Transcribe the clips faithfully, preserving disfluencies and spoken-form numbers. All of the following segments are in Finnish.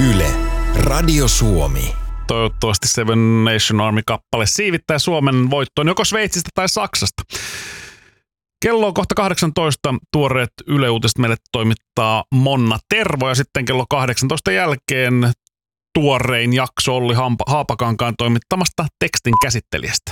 Yle, Radio Suomi. Toivottavasti Seven Nation Army-kappale siivittää Suomen voittoon joko Sveitsistä tai Saksasta. Kello on kohta kahdeksantoista. Tuoreet Yle Uutiset meille toimittaa Monna Tervo ja sitten kello kahdeksantoista jälkeen tuorein jakso Olli Haapakankaan toimittamasta tekstin käsittelijästä.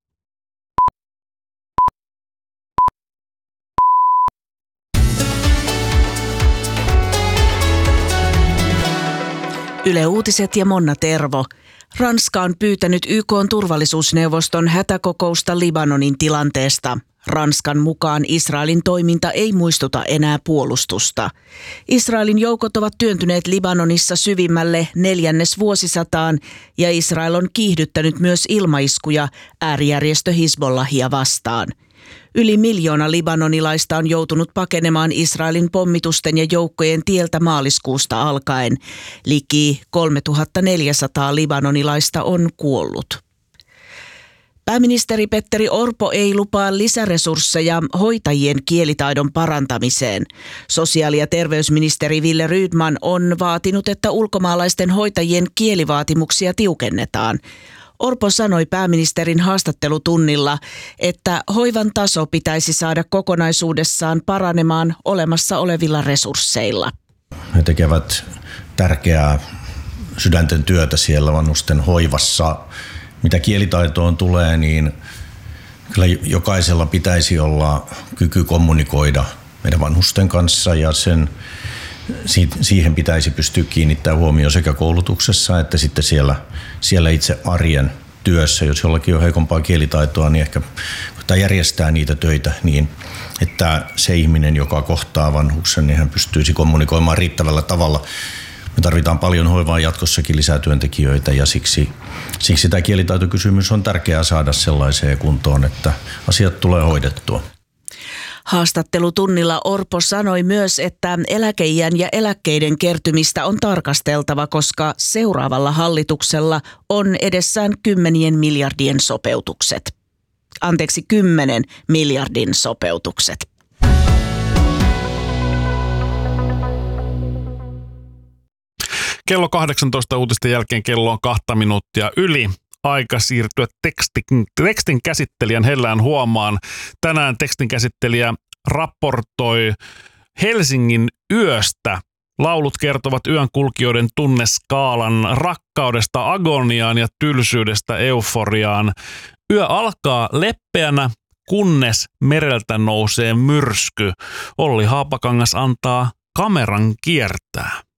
Yle Uutiset ja Monna Tervo. Ranska on pyytänyt Y K:n turvallisuusneuvoston hätäkokousta Libanonin tilanteesta. Ranskan mukaan Israelin toiminta ei muistuta enää puolustusta. Israelin joukot ovat työntyneet Libanonissa syvimmälle neljännesvuosisataan ja Israel on kiihdyttänyt myös ilmaiskuja äärijärjestö Hizbollahia vastaan. Yli miljoona libanonilaista on joutunut pakenemaan Israelin pommitusten ja joukkojen tieltä maaliskuusta alkaen. Liki kolmetuhattaneljäsataa libanonilaista on kuollut. Pääministeri Petteri Orpo ei lupaa lisäresursseja hoitajien kielitaidon parantamiseen. Sosiaali- ja terveysministeri Wille Rydman on vaatinut, että ulkomaalaisten hoitajien kielivaatimuksia tiukennetaan. Orpo sanoi pääministerin haastattelutunnilla, että hoivan taso pitäisi saada kokonaisuudessaan paranemaan olemassa olevilla resursseilla. He tekevät tärkeää sydänten työtä siellä vanhusten hoivassa. Mitä kielitaitoon tulee, niin kyllä jokaisella pitäisi olla kyky kommunikoida meidän vanhusten kanssa ja sen, siihen pitäisi pystyä kiinnittämään huomioon sekä koulutuksessa että sitten siellä, siellä itse arjen työssä. Jos jollakin on heikompaa kielitaitoa, niin ehkä tai järjestää niitä töitä niin, että se ihminen, joka kohtaa vanhuksen, niin hän pystyisi kommunikoimaan riittävällä tavalla. Me tarvitaan paljon hoivaa jatkossakin lisää työntekijöitä ja siksi, siksi tämä kielitaitokysymys on tärkeää saada sellaiseen kuntoon, että asiat tulee hoidettua. Haastattelutunnilla Orpo sanoi myös, että eläkeiän ja eläkkeiden kertymistä on tarkasteltava, koska seuraavalla hallituksella on edessään kymmenien miljardien sopeutukset. Anteeksi, kymmenen miljardin sopeutukset. Kello kahdeksantoista uutisten jälkeen kello on kahta minuuttia yli. Aika siirtyä tekstin, tekstin käsittelijän hellään huomaan. Tänään tekstin käsittelijä raportoi Helsingin yöstä. Laulut kertovat yönkulkijoiden tunneskaalan rakkaudesta agoniaan ja tylsyydestä euforiaan. Yö alkaa leppeänä, kunnes mereltä nousee myrsky. Olli Haapakangas antaa kameran kiertää.